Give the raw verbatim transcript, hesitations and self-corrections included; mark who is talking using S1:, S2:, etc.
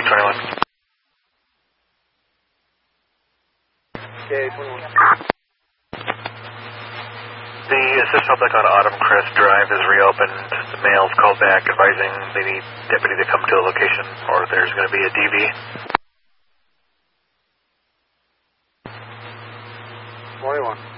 S1: twenty-one.
S2: Okay, twenty-one.
S1: The assist public on Autumn Crest Drive is reopened. The mail's called back advising they need deputy to come to the location or there's going to be a D V.
S2: twenty-one.